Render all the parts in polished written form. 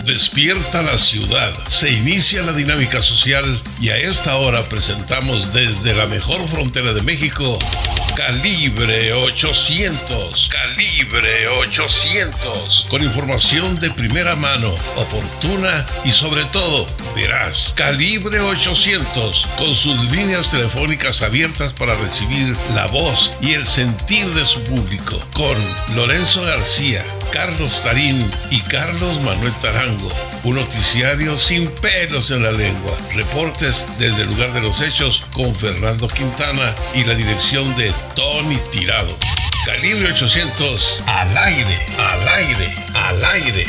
Despierta la ciudad, se inicia la dinámica social y a esta hora presentamos desde la mejor frontera de México, Calibre 800. Calibre 800. Con información de primera mano, oportuna y sobre todo veraz. Calibre 800. Con sus líneas telefónicas abiertas para recibir la voz y el sentir de su público. Con Lorenzo García, Carlos Tarín y Carlos Manuel Tarango. Un noticiario sin pelos en la lengua. Reportes desde el lugar de los hechos con Fernando Quintana y la dirección de Tony Tirado. Calibre 800, al aire, al aire, al aire.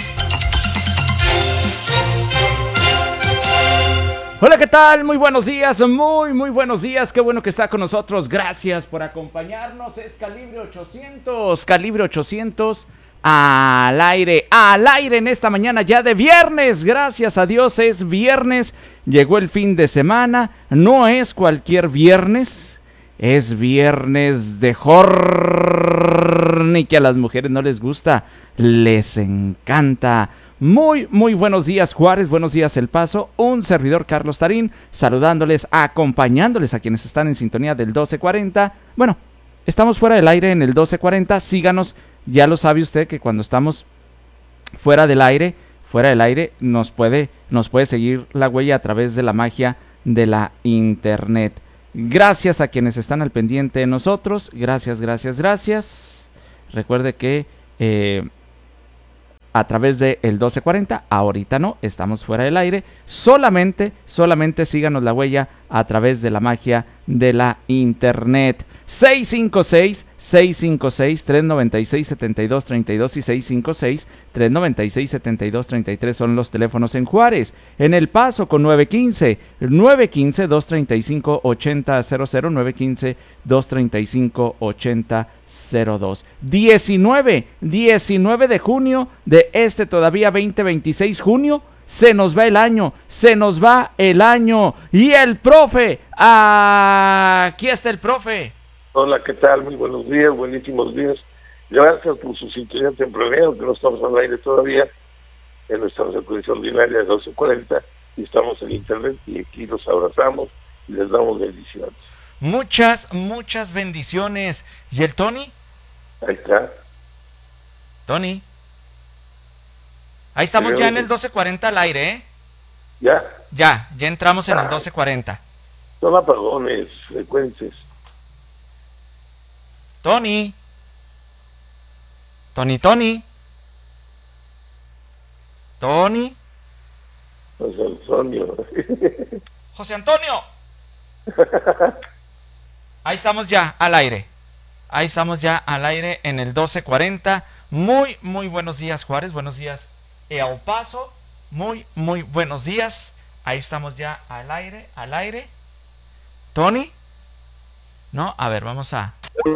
Hola, ¿qué tal? Muy buenos días, muy buenos días. Qué bueno que está con nosotros. Gracias por acompañarnos. Es Calibre 800, Calibre 800. Al aire en esta mañana ya de viernes, gracias a Dios es viernes, llegó el fin de semana, no es cualquier viernes, es viernes de horny que a las mujeres no les gusta, les encanta. Muy buenos días Juárez, buenos días El Paso, un servidor Carlos Tarín, saludándoles, acompañándoles a quienes están en sintonía del 1240, bueno, estamos fuera del aire en el 1240, síganos. Ya lo sabe usted que cuando estamos fuera del aire nos puede seguir la huella a través de la magia de la internet. Gracias a quienes están al pendiente de nosotros. Gracias. Recuerde que a través de el 1240, ahorita no, estamos fuera del aire. Solamente síganos la huella a través de la magia de la internet. 656-396-7232 y 656-396-7233 son los teléfonos en Juárez. En El Paso con 915-235-8000, 915-235-8002. 19 de junio de este todavía 2026 junio. Se nos va el año y el profe, aquí está el profe. Hola, ¿qué tal? Muy buenos días, buenísimos días. Gracias por su sintonía tempranera, que no estamos al aire todavía, en nuestra frecuencia ordinaria de 1240, y estamos en internet, y aquí los abrazamos y les damos bendiciones. Muchas bendiciones. ¿Y el Tony? Ahí está. Tony. Ahí estamos ya en el 1240 al aire, ¿eh? Ya entramos en el 1240. Son apagones, frecuencias. Tony. José Antonio. José Antonio. Ahí estamos ya al aire. En el 1240. Muy buenos días, Juárez. Buenos días, El Paso. Muy buenos días. Ahí estamos ya al aire. Tony. No, a ver, vamos a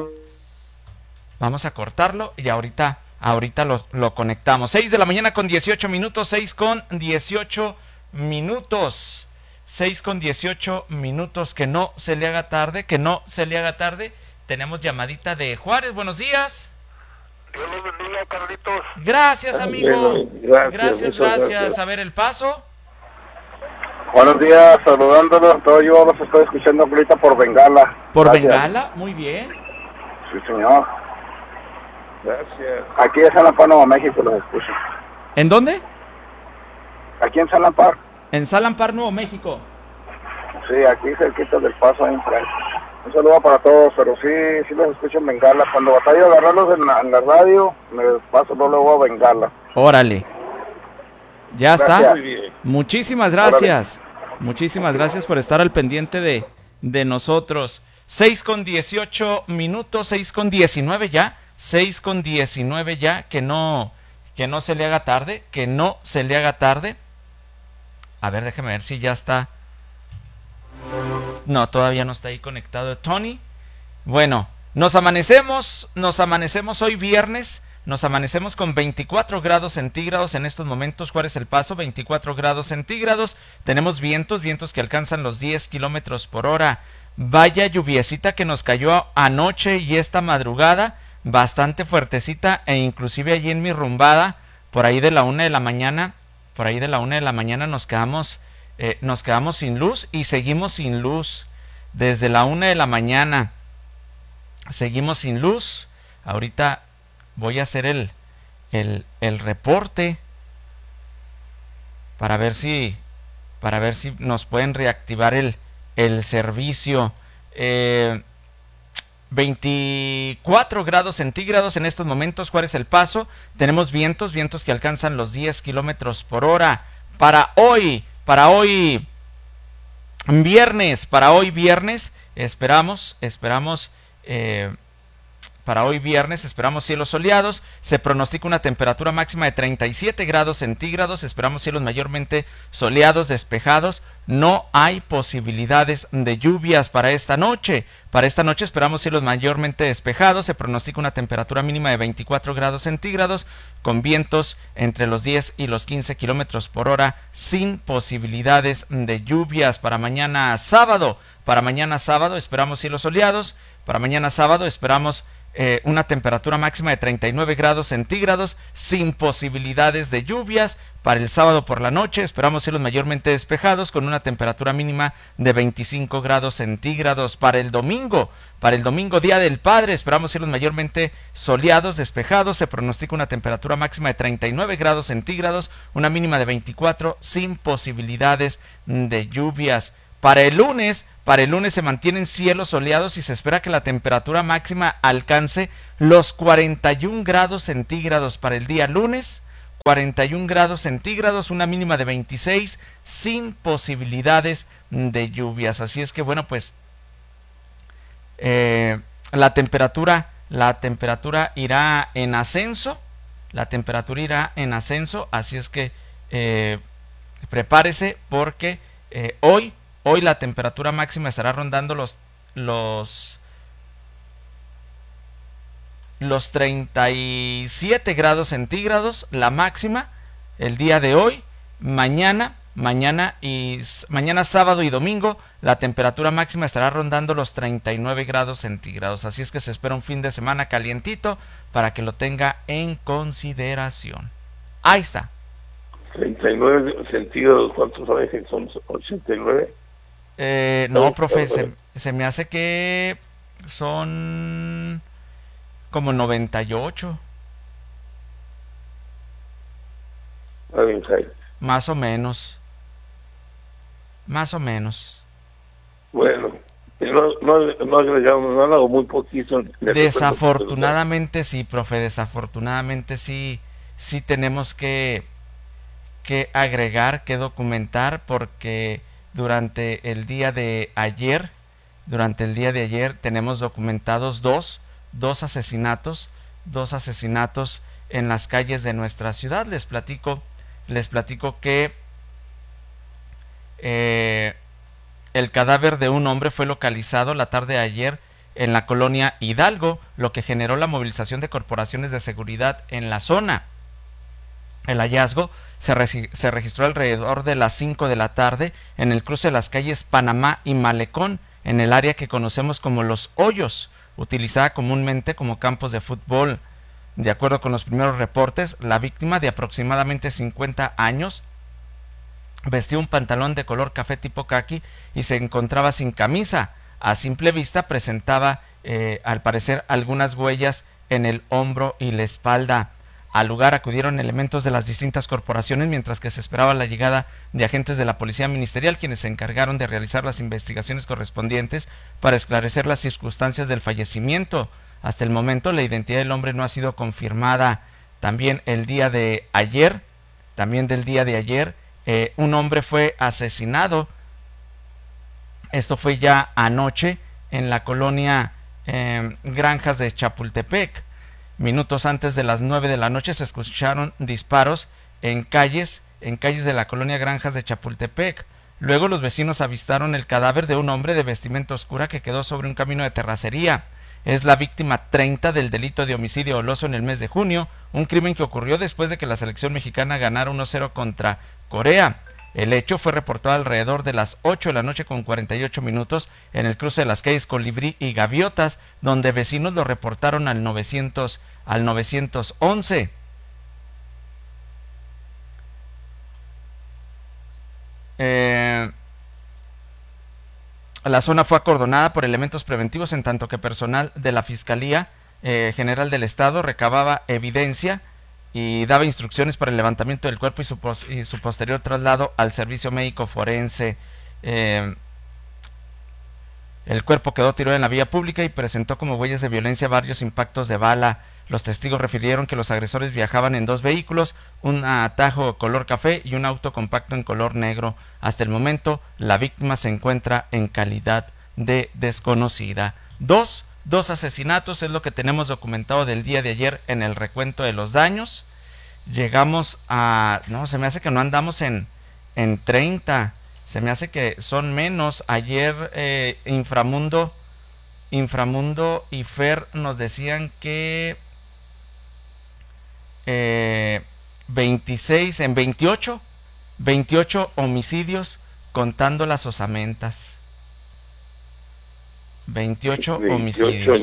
cortarlo y ahorita lo conectamos. 6 de la mañana con 18 minutos, 6 con 18 minutos, que no se le haga tarde. Tenemos llamadita de Juárez, buenos días. Dios los bendiga, Carlitos. Gracias, amigo. Gracias. A ver, El Paso. Buenos días, saludándolos. Yo los estoy escuchando ahorita por Bengala. Bengala? Muy bien. Sí, señor. Gracias. Aquí en San Lampar, Nuevo México, los escucho. ¿En dónde? Aquí en San Lampar. En San Lampar, Nuevo México. Sí, aquí cerquita del Paso. Un saludo para todos, pero sí los escucho en Bengala. Cuando batallo a agarrarlos en la radio, me paso luego a Bengala. Órale. Ya Gracias. está. Muy bien. Muchísimas gracias. Muchísimas gracias por estar al pendiente de nosotros. 6 con 18 minutos, 6 con 19 ya. 6 con 19 ya, que no se le haga tarde, A ver, déjeme ver si ya está. No, todavía no está ahí conectado Tony. Bueno, nos amanecemos hoy viernes, nos amanecemos con 24 grados centígrados en estos momentos. Juárez El Paso, 24 grados centígrados. Tenemos vientos que alcanzan los 10 kilómetros por hora. Vaya lluviecita que nos cayó anoche y esta madrugada, bastante fuertecita, e inclusive allí en mi rumbada, por ahí de la 1 de la mañana, por ahí de la 1 de la mañana nos quedamos sin luz y seguimos sin luz. Desde la 1 de la mañana seguimos sin luz. Ahorita voy a hacer el reporte para ver si nos pueden reactivar el servicio. 24 grados centígrados en estos momentos. Juárez El Paso. Tenemos vientos que alcanzan los 10 kilómetros por hora. Para hoy viernes, esperamos cielos soleados. Se pronostica una temperatura máxima de 37 grados centígrados. Esperamos cielos mayormente soleados, despejados. No hay posibilidades de lluvias para esta noche. Para esta noche esperamos cielos mayormente despejados. Se pronostica una temperatura mínima de 24 grados centígrados, con vientos entre los 10 y los 15 kilómetros por hora, sin posibilidades de lluvias. Para mañana sábado esperamos cielos soleados. Para mañana sábado esperamos una temperatura máxima de 39 grados centígrados, sin posibilidades de lluvias. Para el sábado por la noche esperamos cielos mayormente despejados, con una temperatura mínima de 25 grados centígrados. Para el domingo, Día del Padre, esperamos cielos mayormente soleados, despejados. Se pronostica una temperatura máxima de 39 grados centígrados, una mínima de 24, sin posibilidades de lluvias. Para el lunes se mantienen cielos soleados y se espera que la temperatura máxima alcance los 41 grados centígrados para el día lunes. 41 grados centígrados, una mínima de 26, sin posibilidades de lluvias. Así es que bueno, pues la temperatura irá en ascenso. Así es que prepárese, porque hoy la temperatura máxima estará rondando los 37 grados centígrados, la máxima, el día de hoy. Mañana sábado y domingo, la temperatura máxima estará rondando los 39 grados centígrados. Así es que se espera un fin de semana calientito para que lo tenga en consideración. Ahí está. 39 centígrados, ¿cuántos saben que son? 89. No, profe, se me hace que son como 98. Más o menos. Bueno, no agregamos nada o muy poquito. Desafortunadamente sí, profe, desafortunadamente sí tenemos que agregar, que documentar, porque durante el día de ayer tenemos documentados dos asesinatos en las calles de nuestra ciudad. Les platico que el cadáver de un hombre fue localizado la tarde de ayer en la colonia Hidalgo, lo que generó la movilización de corporaciones de seguridad en la zona. El hallazgo se registró alrededor de las 5 de la tarde en el cruce de las calles Panamá y Malecón, en el área que conocemos como Los Hoyos, utilizada comúnmente como campos de fútbol. De acuerdo con los primeros reportes, la víctima, de aproximadamente 50 años, vestía un pantalón de color café tipo caqui y se encontraba sin camisa. A simple vista presentaba, al parecer, algunas huellas en el hombro y la espalda. Al lugar acudieron elementos de las distintas corporaciones, mientras que se esperaba la llegada de agentes de la Policía Ministerial, quienes se encargaron de realizar las investigaciones correspondientes para esclarecer las circunstancias del fallecimiento. Hasta el momento, la identidad del hombre no ha sido confirmada. También del día de ayer, un hombre fue asesinado. Esto fue ya anoche en la colonia Granjas de Chapultepec. Minutos antes de las 9 de la noche se escucharon disparos en calles de la colonia Granjas de Chapultepec. Luego los vecinos avistaron el cadáver de un hombre de vestimenta oscura que quedó sobre un camino de terracería. Es la víctima 30 del delito de homicidio doloso en el mes de junio, un crimen que ocurrió después de que la selección mexicana ganara 1-0 contra Corea. El hecho fue reportado alrededor de las 8 de la noche con 48 minutos en el cruce de las calles Colibrí y Gaviotas, donde vecinos lo reportaron al 911. La zona fue acordonada por elementos preventivos, en tanto que personal de la Fiscalía General del Estado recababa evidencia y daba instrucciones para el levantamiento del cuerpo y su posterior traslado al servicio médico forense. El cuerpo quedó tirado en la vía pública y presentó como huellas de violencia varios impactos de bala. Los testigos refirieron que los agresores viajaban en 2 vehículos, un Tajo color café y un auto compacto en color negro. Hasta el momento, la víctima se encuentra en calidad de desconocida. Dos asesinatos es lo que tenemos documentado del día de ayer en el recuento de los daños. Llegamos a... No, se me hace que no andamos en 30. Se me hace que son menos. Ayer Inframundo y Fer nos decían que 28 homicidios contando las osamentas. 28 homicidios.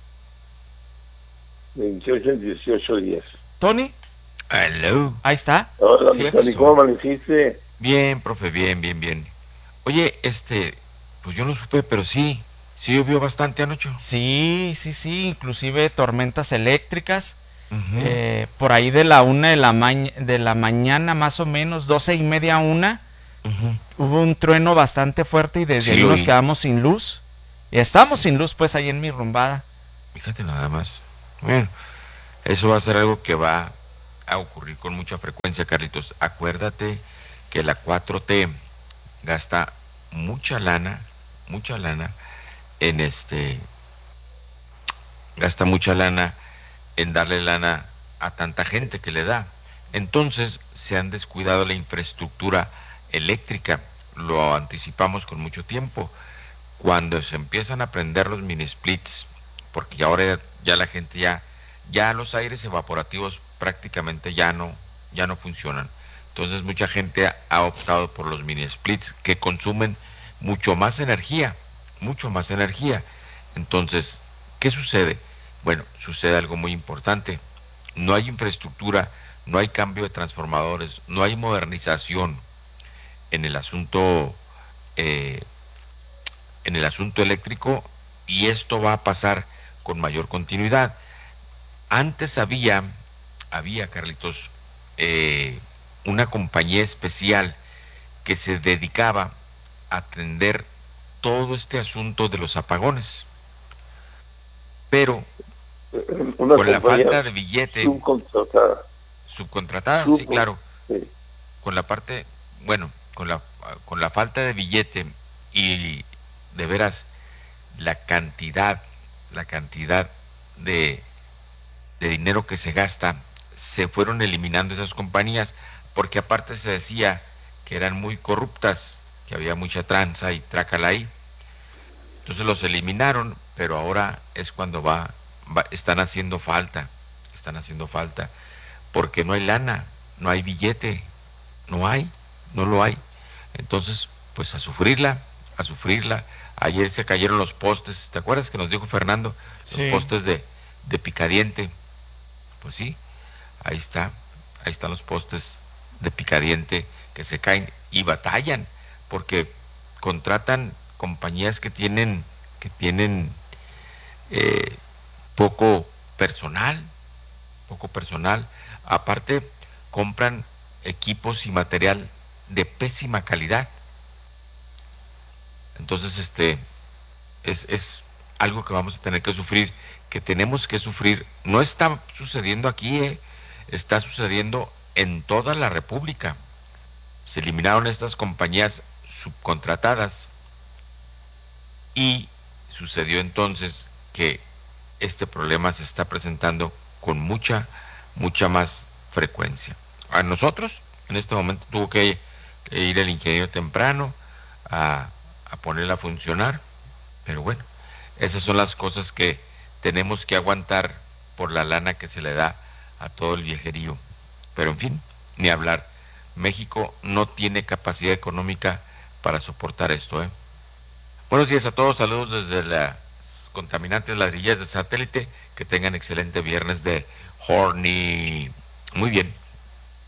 28 en 18 días. ¿Tony? Hello. Ahí está. Hola, Sí, Tony, ¿cómo amaneciste? Bien, profe, bien. Oye, pues yo no supe, pero sí llovió bastante anoche. Sí, inclusive tormentas eléctricas. Uh-huh. Por ahí de la 1 de la mañana, más o menos, 12:30 1, Uh-huh. hubo un trueno bastante fuerte y desde ahí nos quedamos sin luz. Y estamos sin luz, pues, ahí en mi rumbada. Fíjate nada más. Bueno, eso va a ser algo que va a ocurrir con mucha frecuencia, Carlitos. Acuérdate que la 4T gasta mucha lana en gasta mucha lana en darle lana a tanta gente que le da. Entonces se han descuidado la infraestructura eléctrica. Lo anticipamos con mucho tiempo. Cuando se empiezan a prender los mini splits, porque ahora ya la gente ya los aires evaporativos prácticamente ya no funcionan. Entonces mucha gente ha optado por los mini splits que consumen mucho más energía. Entonces, ¿qué sucede? Bueno, sucede algo muy importante. No hay infraestructura, no hay cambio de transformadores, no hay modernización en el asunto eléctrico, y esto va a pasar con mayor continuidad. Antes había Carlitos, una compañía especial que se dedicaba a atender todo este asunto de los apagones, pero con la falta de billete subcontratada, sí, claro, sí. con la falta de billete y de veras la cantidad de dinero que se gasta, se fueron eliminando esas compañías, porque aparte se decía que eran muy corruptas, que había mucha tranza y trácala ahí. Entonces los eliminaron, pero ahora es cuando están haciendo falta, porque no hay lana, no hay billete, no lo hay. Entonces, pues a sufrirla. Ayer se cayeron los postes, ¿te acuerdas que nos dijo Fernando? Los postes de Picadiente. Pues sí, ahí están los postes de Picadiente que se caen y batallan, porque contratan compañías que tienen poco personal, aparte compran equipos y material de pésima calidad. Entonces es algo que vamos a tener que sufrir, que tenemos que sufrir. No está sucediendo aquí, está sucediendo en toda la República. Se eliminaron estas compañías subcontratadas y sucedió entonces que este problema se está presentando con mucha más frecuencia. A nosotros, en este momento, tuvo que ir el ingeniero temprano a ponerla a funcionar, pero bueno, esas son las cosas que tenemos que aguantar por la lana que se le da a todo el viejerío. Pero en fin, ni hablar. México no tiene capacidad económica para soportar esto, ¿eh? Buenos días a todos, saludos desde las contaminantes ladrillas de satélite, que tengan excelente viernes de Horny. Muy bien.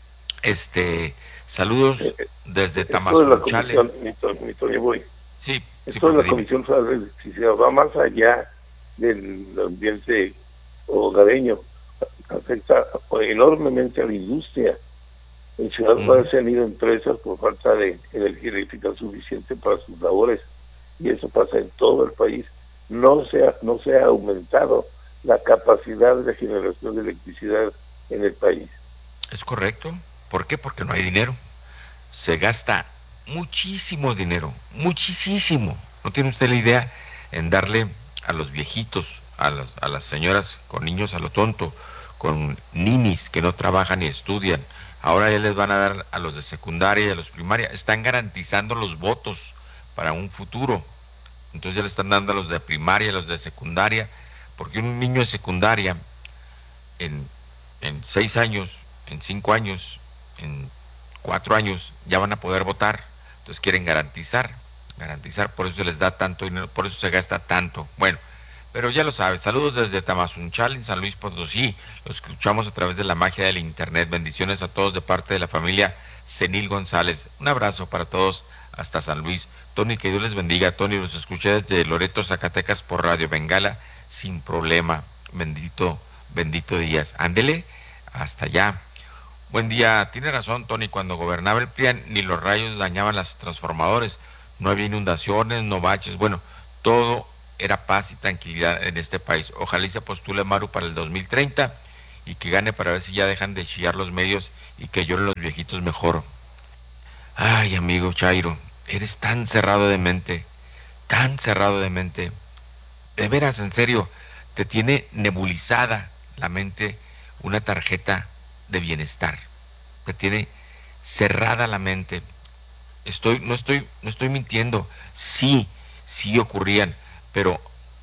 Saludos desde Esto de la Tamazunchale. comisión, mi Tony Boy. Sí, Esto de la dime. Comisión Federal de Electricidad va más allá del ambiente hogareño, afecta enormemente a la industria. En Ciudad Juárez se han ido empresas por falta de energía eléctrica suficiente para sus labores, y eso pasa en todo el país. No se ha aumentado la capacidad de generación de electricidad en el país. Es correcto. ¿Por qué? Porque no hay dinero. Se gasta muchísimo dinero, muchísimo. No tiene usted la idea en darle a los viejitos, a las señoras con niños a lo tonto, con ninis que no trabajan ni estudian. Ahora ya les van a dar a los de secundaria y a los primaria. Están garantizando los votos para un futuro. Entonces ya le están dando a los de primaria, a los de secundaria, porque un niño de secundaria en 6 años, en 5 años, en 4 años ya van a poder votar. Entonces quieren garantizar, por eso se les da tanto dinero, por eso se gasta tanto. Bueno, pero ya lo saben. Saludos desde Tamazunchale, en San Luis Potosí. Los escuchamos a través de la magia del internet. Bendiciones a todos de parte de la familia Senil González. Un abrazo para todos hasta San Luis. Tony, que Dios les bendiga. Tony, los escuché desde Loreto, Zacatecas, por Radio Bengala sin problema. Bendito días. Ándele hasta allá. Buen día. Tiene razón, Tony. Cuando gobernaba el PRIAN, ni los rayos dañaban las transformadores. No había inundaciones, no baches. Bueno, todo era paz y tranquilidad en este país. Ojalá y se postule Maru para el 2030 y que gane, para ver si ya dejan de chillar los medios y que lloren los viejitos mejor. Ay, amigo Chairo, eres tan cerrado de mente, de veras, en serio, te tiene nebulizada la mente una tarjeta de bienestar, te tiene cerrada la mente. No estoy mintiendo. Sí ocurrían, pero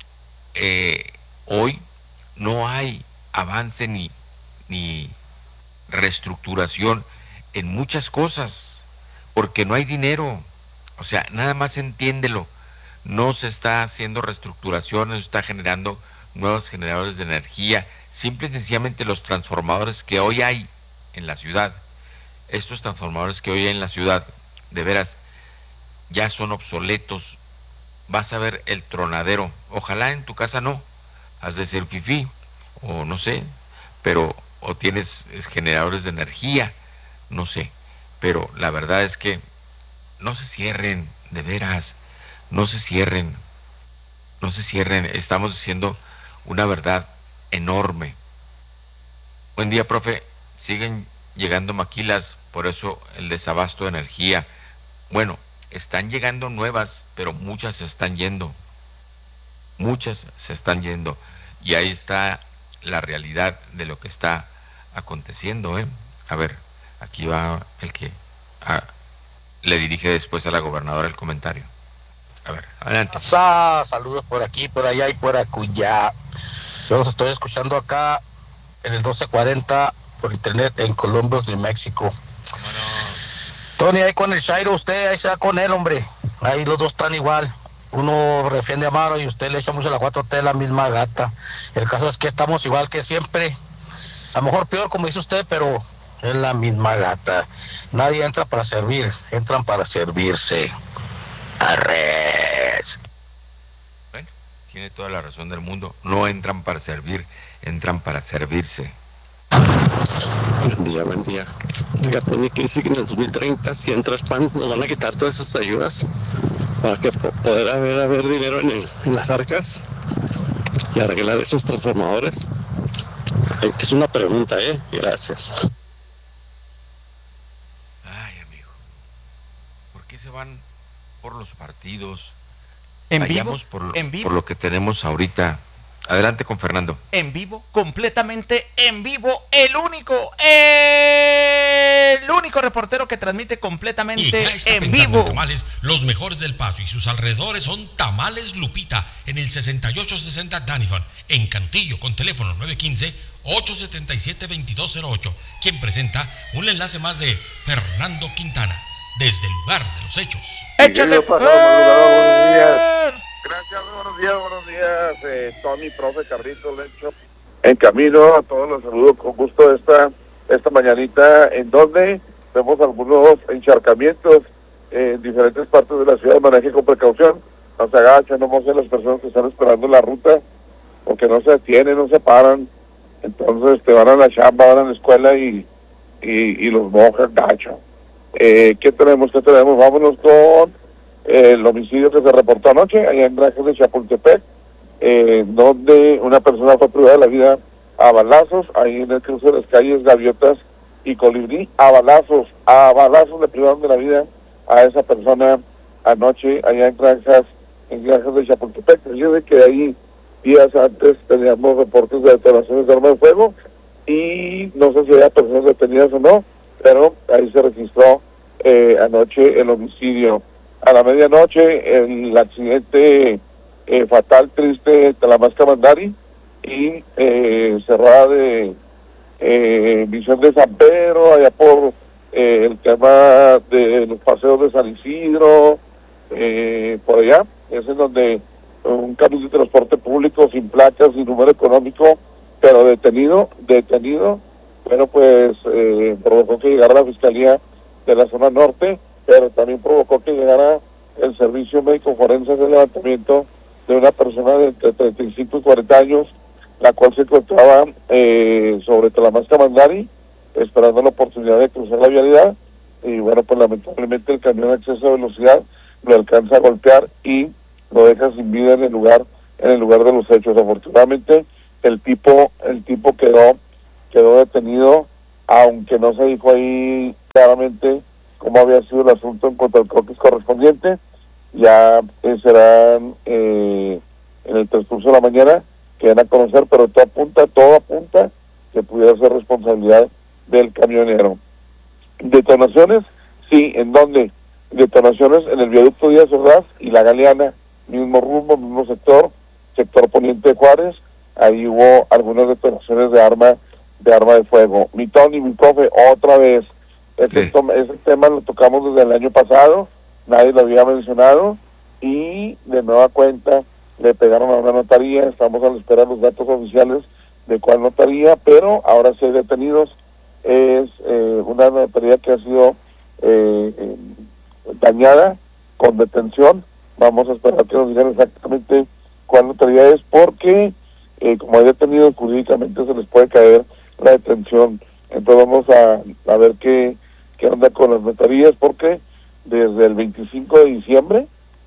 hoy no hay avance ni reestructuración en muchas cosas, porque no hay dinero. O sea, nada más entiéndelo. No se está haciendo reestructuración, no se está generando nuevos generadores de energía. Simple y sencillamente los transformadores que hoy hay en la ciudad, estos transformadores que hoy hay en la ciudad, de veras, ya son obsoletos. Vas a ver el tronadero. Ojalá en tu casa no. Has de ser fifí, o no sé, pero o tienes generadores de energía, no sé. Pero la verdad es que no se cierren, de veras, no se cierren. Estamos diciendo una verdad enorme. Buen día, profe. Siguen llegando maquilas, por eso el desabasto de energía. Bueno, están llegando nuevas, pero muchas se están yendo. Y ahí está la realidad de lo que está aconteciendo, ¿eh? A ver, aquí va el que le dirige después a la gobernadora el comentario. A ver, adelante. Saludos por aquí, por allá y por acullá. Yo los estoy escuchando acá en el 1240 por internet en Columbus, New México. Tony, ahí con el Chairo, usted ahí se va con él, hombre. Ahí los dos están igual. Uno refiende a Amaro y usted le echa mucho la 4T, la misma gata. El caso es que estamos igual que siempre. A lo mejor peor, como dice usted, pero es la misma gata. Nadie entra para servir, entran para servirse. Arres. Bueno, tiene toda la razón del mundo. No entran para servir, entran para servirse. Buen día. Oiga, Tony, que dice que en el 2030, si entras PAN, nos van a quitar todas esas ayudas para que poder haber dinero en las arcas y arreglar esos transformadores. Es una pregunta, gracias. Ay, amigo, ¿por qué se van por los partidos? ¿En Vayamos vivo? por lo que tenemos ahorita. Adelante con Fernando. En vivo, completamente en vivo, el único reportero que transmite completamente en vivo. Tamales, los mejores del Paso y sus alrededores son Tamales Lupita en el 6860 Danifon, en Cantillo, con teléfono 915-877-2208, quien presenta un enlace más de Fernando Quintana, desde el lugar de los hechos. ¡Échale! Buenos días. Gracias, buenos días, Tony, profe, Carlitos, Lencho. En camino, a todos los saludo con gusto esta mañanita, en donde vemos algunos encharcamientos en diferentes partes de la ciudad. Maneje con precaución, no se agachan, no mojen las personas que están esperando la ruta, porque no se detienen, no se paran, entonces te van a la chamba, van a la escuela y los mojan gacho. ¿Qué tenemos? Vámonos con el homicidio que se reportó anoche allá en Granjas de Chapultepec, donde una persona fue privada de la vida a balazos, ahí en el cruce de las calles Gaviotas y Colibrí, a balazos le privaron de la vida a esa persona anoche allá en Granjas de Chapultepec. Yo de que ahí días antes teníamos reportes de detonaciones de arma de fuego y no sé si había personas detenidas o no, pero ahí se registró anoche el homicidio. A la medianoche el accidente fatal, triste, de Talamasca-Mandari y cerrada de Visión de San Pedro, allá por el tema de los paseos de San Isidro, por allá, es en donde un camión de transporte público sin placas, sin número económico, pero detenido, bueno, pues provocó que llegara la Fiscalía de la zona norte, pero también provocó que llegara el Servicio Médico Forense de levantamiento de una persona de entre 35 y 40 años, la cual se encontraba sobre Talamasca-Mandari, esperando la oportunidad de cruzar la vialidad, y bueno, pues lamentablemente el camión de exceso de velocidad lo alcanza a golpear y lo deja sin vida en el lugar de los hechos. Afortunadamente el tipo quedó detenido, aunque no se dijo ahí claramente cómo había sido el asunto en cuanto al croquis correspondiente. Ya serán en el transcurso de la mañana que van a conocer, pero todo apunta que pudiera ser responsabilidad del camionero. Detonaciones, sí, ¿en dónde? Detonaciones en el viaducto Díaz Ordaz y La Galeana, mismo rumbo, mismo sector poniente de Juárez. Ahí hubo algunas detonaciones de arma de fuego. Mi Tony, mi profe, otra vez, ese tema lo tocamos desde el año pasado, nadie lo había mencionado, y de nueva cuenta le pegaron a una notaría. Estamos a la espera de los datos oficiales de cuál notaría, pero ahora sí hay detenidos. Es una notaría que ha sido dañada con detención. Vamos a esperar que nos digan exactamente cuál notaría es, porque como hay detenidos, jurídicamente se les puede caer la detención. Entonces vamos a ver qué onda con las notarías, porque desde el 25 de diciembre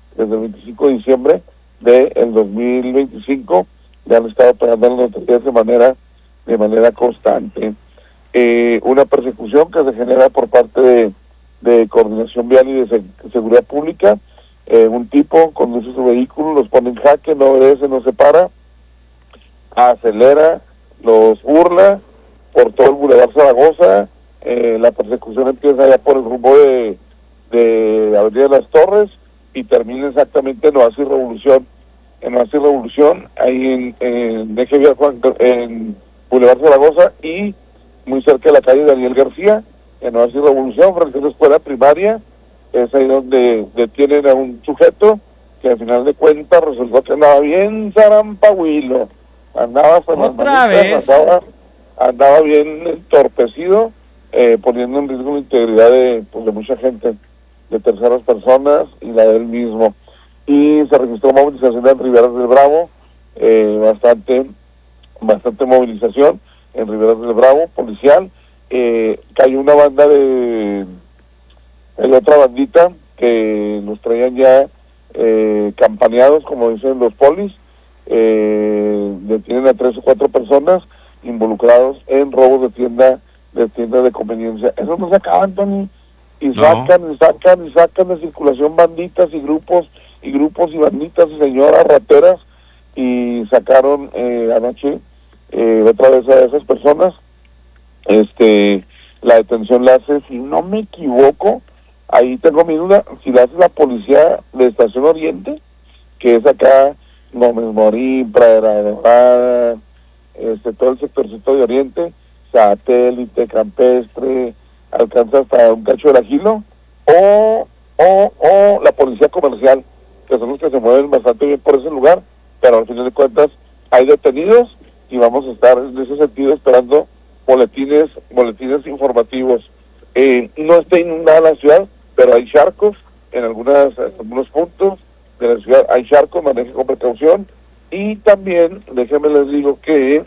del 2025 ya han estado pagando las notarías de manera constante. Una persecución que se genera por parte de Coordinación Vial y de Seguridad Pública. Un tipo conduce su vehículo, los pone en jaque, no obedece, no se para, acelera, los burla por todo el Boulevard Zaragoza. La persecución empieza allá por el rumbo de Avenida de las Torres y termina exactamente en Oasis Revolución, ahí en Eje Vial en Boulevard Zaragoza y muy cerca de la calle Daniel García, en Oasis Revolución, frente a la escuela primaria. Es ahí donde detienen a un sujeto que al final de cuentas resultó que andaba bien zarampahuilo, andaba hasta otra vez, andaba bien entorpecido, poniendo en riesgo la integridad de mucha gente, de terceras personas y la de él mismo. Y se registró movilización en Riberas del Bravo, bastante movilización en Riberas del Bravo, policial. Cayó una banda de otra bandita que los traían ya campaneados, como dicen los polis. Detienen a 3 o 4 personas involucrados en robos de tiendas de conveniencia. Eso no se acaban, Tony, y sacan de circulación banditas y grupos y banditas y señoras rateras, y sacaron anoche otra vez a esas personas. La detención la hace, si no me equivoco, ahí tengo mi duda, si la hace la policía de Estación Oriente, que es acá Gómez Morín, Pradera de Dorada, todo el sectorcito de Oriente, Satélite, Campestre, alcanza hasta un cacho del Agilo, o la policía comercial, que son los que se mueven bastante bien por ese lugar, pero al final de cuentas hay detenidos y vamos a estar en ese sentido esperando boletines informativos. no está inundada la ciudad, pero hay charcos en algunos puntos de la ciudad, hay charcos, maneje con precaución. Y también, déjenme les digo que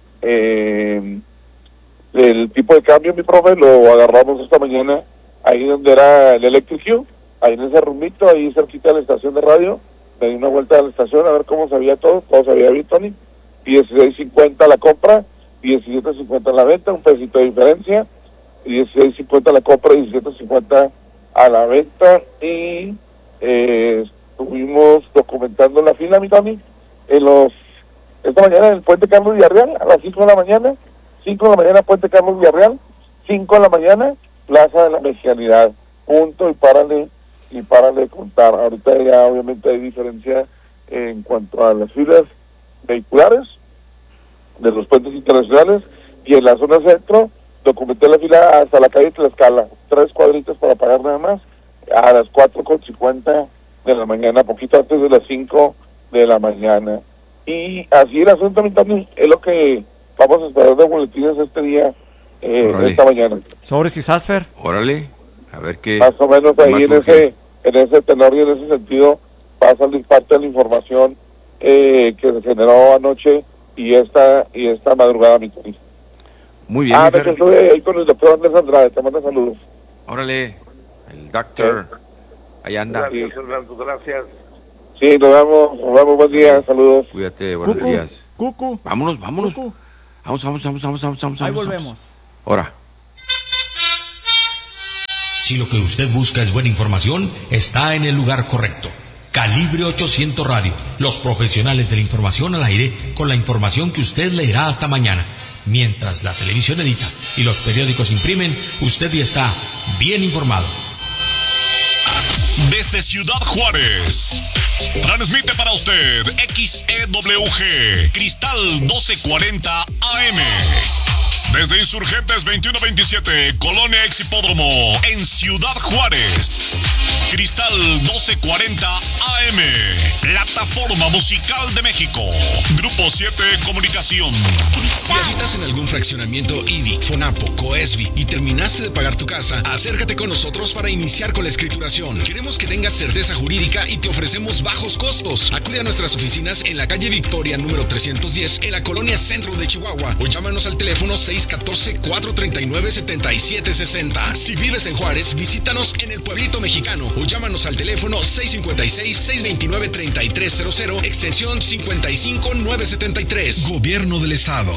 el tipo de cambio, mi profe, lo agarramos esta mañana ahí donde era el Electric U, ahí en ese rumito, ahí cerquita de la estación de radio. Me di una vuelta a la estación a ver cómo se veía todo se veía bien, Tony. 16.50 la compra, 17.50 la venta, un pesito de diferencia, 16.50 la compra, 17.50 a la venta. Y estuvimos documentando la fila, mi Tony, esta mañana en el Puente Carlos Villarreal, a las 5 de la mañana, 5 de la mañana Puente Carlos Villarreal, 5 de la mañana Plaza de la Mexicanidad, punto, y párale de contar. Ahorita ya obviamente hay diferencia en cuanto a las filas vehiculares de los puentes internacionales, y en la zona centro documenté la fila hasta la calle Tlaxcala, 3 cuadritas para pagar nada más, a las 4:50 de la mañana, poquito antes de las 5 de la mañana. Y así el asunto, también es lo que vamos a esperar de boletines este día, esta mañana. Sobres y Sasfer. Órale, a ver qué. Más o menos ahí en ese tenor y en ese sentido pasa parte de la información que se generó anoche y esta madrugada, mi Tony. Muy bien. Me estuve ahí con el doctor Andrés Andrade, te mando saludos. Órale, el doctor, ahí anda. Gracias, Fernando, gracias. Sí, nos vemos, buen día, saludos. Cuídate, buenos días. Cucu. Vámonos. Cucu. Vamos. Ahí volvemos. Ahora. Si lo que usted busca es buena información, está en el lugar correcto. Calibre 800 Radio, los profesionales de la información al aire, con la información que usted leerá hasta mañana. Mientras la televisión edita y los periódicos imprimen, usted ya está bien informado. Desde Ciudad Juárez, transmite para usted XEWG, Cristal 1240 AM. Desde Insurgentes 2127, Colonia Exhipódromo, en Ciudad Juárez. Cristal 1240 AM, Plataforma Musical de México. Grupo 7 Comunicación. Si habitas en algún fraccionamiento IBI, FONAPO, COESBI y terminaste de pagar tu casa, acércate con nosotros para iniciar con la escrituración. Queremos que tengas certeza jurídica y te ofrecemos bajos costos. Acude a nuestras oficinas en la calle Victoria número 310 en la colonia Centro de Chihuahua o llámanos al teléfono 614-439-7760. Si vives en Juárez, visítanos en el Pueblito Mexicano o llámanos al teléfono 656-629-3300, extensión 55973. Gobierno del Estado.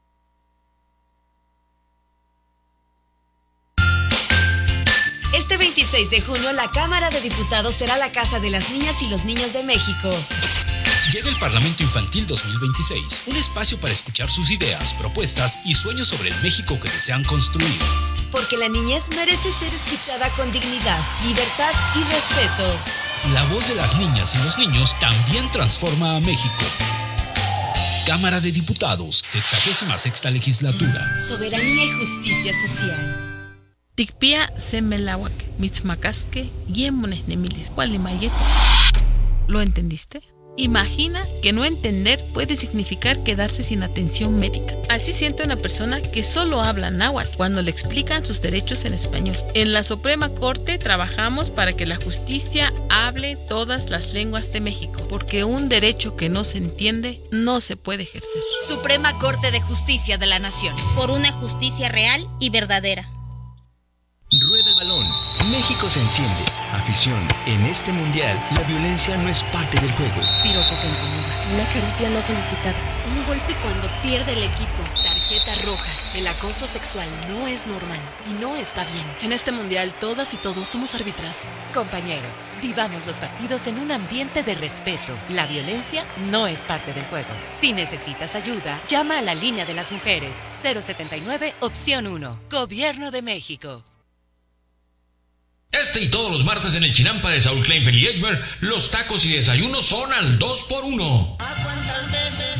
Este 26 de junio, la Cámara de Diputados será la casa de las niñas y los niños de México. Llega el Parlamento Infantil 2026, un espacio para escuchar sus ideas, propuestas y sueños sobre el México que desean construir. Porque la niñez merece ser escuchada con dignidad, libertad y respeto. La voz de las niñas y los niños también transforma a México. Cámara de Diputados, 66ª Legislatura. Soberanía y justicia social. Tikpia semelawak, mitzmacasque, guiemones nemilis, gualimayeta. ¿Lo entendiste? Imagina que no entender puede significar quedarse sin atención médica. Así siente una persona que solo habla náhuatl cuando le explican sus derechos en español. En la Suprema Corte trabajamos para que la justicia hable todas las lenguas de México, porque un derecho que no se entiende no se puede ejercer. Suprema Corte de Justicia de la Nación, por una justicia real y verdadera. Rueda el balón. México se enciende. Afición. En este mundial, la violencia no es parte del juego. Piropo que incomoda. Una caricia no solicitada. Un golpe cuando pierde el equipo. Tarjeta roja. El acoso sexual no es normal y no está bien. En este mundial, todas y todos somos árbitras. Compañeros, vivamos los partidos en un ambiente de respeto. La violencia no es parte del juego. Si necesitas ayuda, llama a la línea de las mujeres. 079, opción 1. Gobierno de México. Este y todos los martes en el Chinampa de Saúl Kleinfeld y Edgemer, los tacos y desayunos son al 2x1.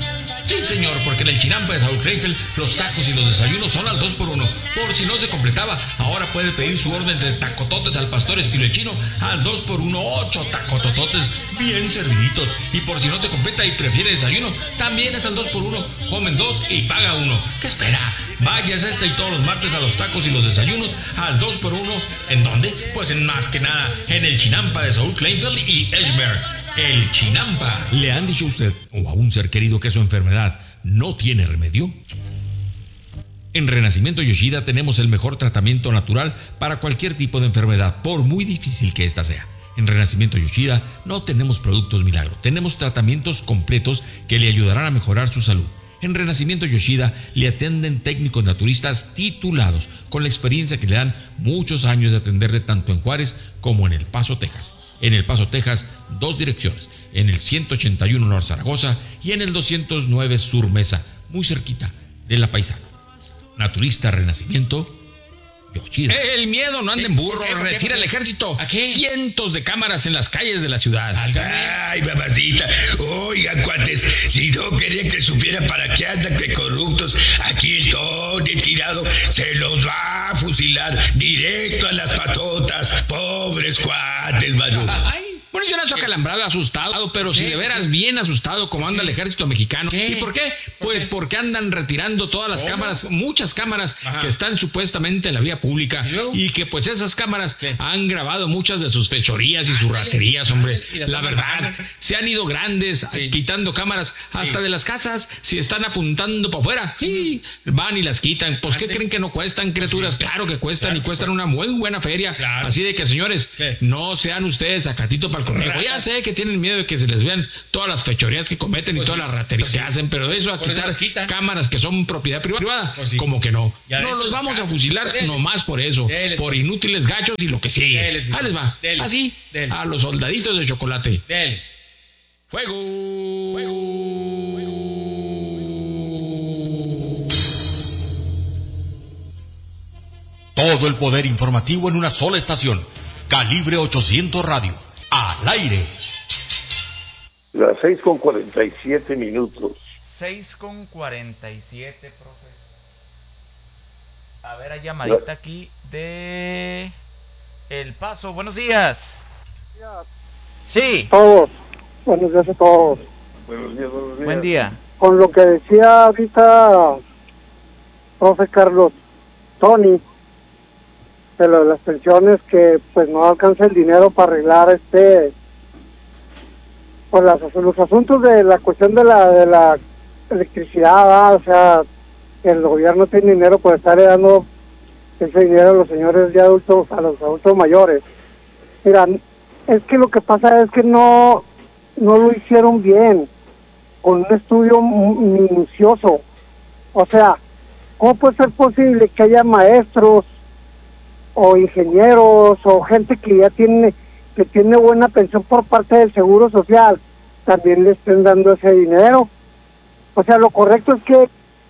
Sí, señor, porque en el Chinampa de Saúl Krefeld los tacos y los desayunos son al 2x1. Por si no se completaba, ahora puede pedir su orden de tacototes al pastor estilo chino al 2x1, 8 tacotototes bien serviditos. Y por si no se completa y prefiere desayuno, también es al 2x1. Comen 2 y paga 1. ¿Qué espera? Váyase y todos los martes a los tacos y los desayunos al 2x1. ¿En dónde? Pues en más que nada en el Chinampa de Saúl Kleinfeld y Eschberg. El Chinampa. ¿Le han dicho a usted o a un ser querido que su enfermedad no tiene remedio? En Renacimiento Yoshida tenemos el mejor tratamiento natural para cualquier tipo de enfermedad, por muy difícil que ésta sea. En Renacimiento Yoshida no tenemos productos milagro, tenemos tratamientos completos que le ayudarán a mejorar su salud. En Renacimiento Yoshida le atienden técnicos naturistas titulados, con la experiencia que le dan muchos años de atenderle tanto en Juárez como en El Paso, Texas. En El Paso, Texas, 2 direcciones, en el 181 North Zaragoza y en el 209 Sur Mesa, muy cerquita de La Paisana. Naturista Renacimiento Yoshida. El miedo no anda en burro, retira el ejército. ¿A qué? Cientos de cámaras en las calles de la ciudad. Ay, mamacita. Oigan, cuates, si no quería que supiera para qué andan de corruptos, aquí estoy tirado, se los va a fusilar directo a las patotas. Pobres cuates, mano. Bueno, yo no soy acalambrado, asustado, pero si de veras bien asustado como anda el ejército mexicano. ¿Y por qué? Pues porque andan retirando todas las cámaras, muchas cámaras que están supuestamente en la vía pública y que pues esas cámaras han grabado muchas de sus fechorías y sus raterías, hombre. La verdad, se han ido grandes quitando cámaras hasta de las casas, si están apuntando para afuera, van y las quitan. Pues ¿qué creen que no cuestan, criaturas? Claro que cuestan y cuestan una muy buena feria. Así de que, señores, no sean ustedes acatito para el conejo. Ya sé que tienen miedo de que se les vean todas las fechorías que cometen y todas las raterías que hacen, pero eso a quitar cámaras que son propiedad privada, como que no. No los vamos a fusilar nomás por eso, por inútiles gachos y lo que sigue. Ahí les va. Así, a los soldaditos de chocolate. Fuego. Todo el poder informativo en una sola estación. Calibre 800 Radio. Al aire. Las 6:47. 6:47, profe. A ver, hay llamadita aquí de El Paso. Buenos días. Sí. Todos. Buenos días a todos. Buenos días. Buen día. Con lo que decía ahorita, profe Carlos, Tony, de lo de las pensiones, que pues no alcanza el dinero para arreglar pues los asuntos de la cuestión de la electricidad, ¿verdad? O sea, el gobierno tiene dinero por estar dando ese dinero a los señores de adultos, a los adultos mayores. Mira, es que lo que pasa es que no lo hicieron bien, con un estudio minucioso. O sea, ¿cómo puede ser posible que haya maestros o ingenieros o gente que ya tiene buena pensión por parte del Seguro Social, también le estén dando ese dinero? O sea, lo correcto es que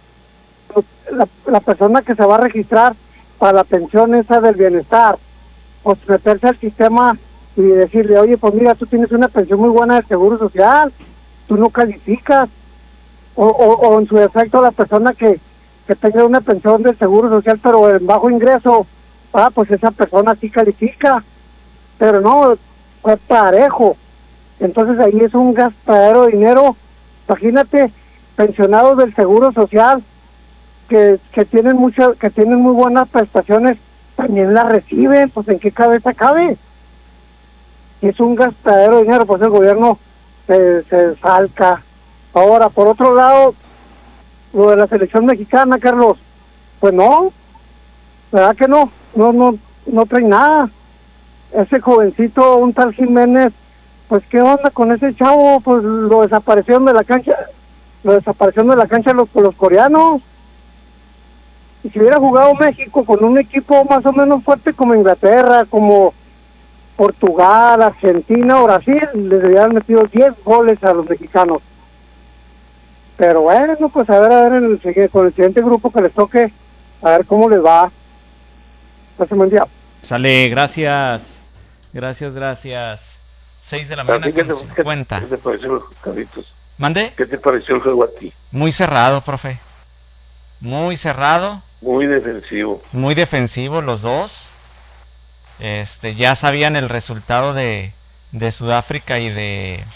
la persona que se va a registrar para la pensión esa del bienestar, pues meterse al sistema y decirle, oye, pues mira, tú tienes una pensión muy buena del Seguro Social, tú no calificas, o en su defecto la persona que tenga una pensión del Seguro Social pero en bajo ingreso, pues esa persona sí califica, pero no, fue parejo. Entonces ahí es un gastadero de dinero. Imagínate, pensionados del Seguro Social que tienen muy buenas prestaciones, también las reciben, pues ¿en qué cabeza cabe? Y es un gastadero de dinero, pues el gobierno se salca. Ahora, por otro lado, lo de la selección mexicana, Carlos, pues no, ¿verdad que no trae nada? Ese jovencito, un tal Jiménez, pues ¿qué onda con ese chavo? Pues lo desaparecieron de la cancha los coreanos. Y si hubiera jugado México con un equipo más o menos fuerte como Inglaterra, como Portugal, Argentina o Brasil, les habían metido 10 goles a los mexicanos. Pero bueno, pues a ver con el siguiente grupo que les toque, a ver cómo les va. Gracias, buen día. Sale, gracias. 6 de la mañana con 50. ¿Mande? ¿Qué te pareció el juego a ti? Muy cerrado, profe. Muy cerrado. Muy defensivo. Muy defensivo los dos. Ya sabían el resultado de Sudáfrica y de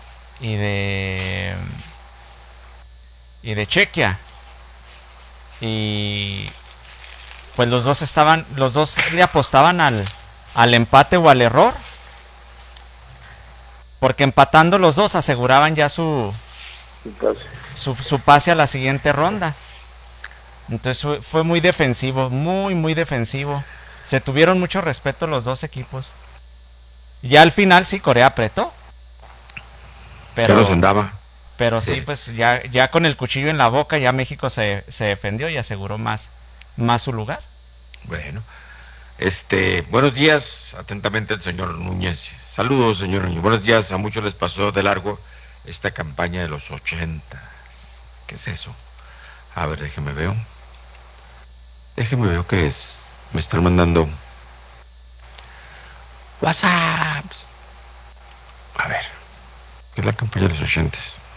Chequia. Y pues los dos le apostaban al empate o al error. Porque empatando los dos aseguraban ya su pase a la siguiente ronda. Entonces fue muy defensivo, muy defensivo. Se tuvieron mucho respeto los dos equipos. Ya al final sí, Corea apretó. Pero los andaba. Pero sí, pues ya con el cuchillo en la boca, ya México se defendió y aseguró más su lugar. Bueno, buenos días, atentamente el señor Núñez. Saludos, señor Núñez. Buenos días, a muchos les pasó de largo esta campaña de los 80. ¿Qué es eso? A ver, déjeme ver qué es. Me están mandando WhatsApp. A ver, ¿qué es la campaña de los 80?